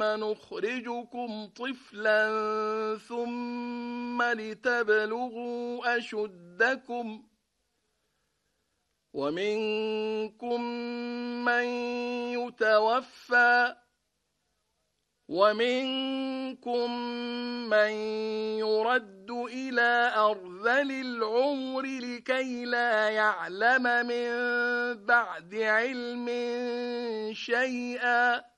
ثم نخرجكم طفلا ثم لتبلغوا أشدكم ومنكم من يتوفى ومنكم من يرد إلى أرذل العمر لكي لا يعلم من بعد علم شيئا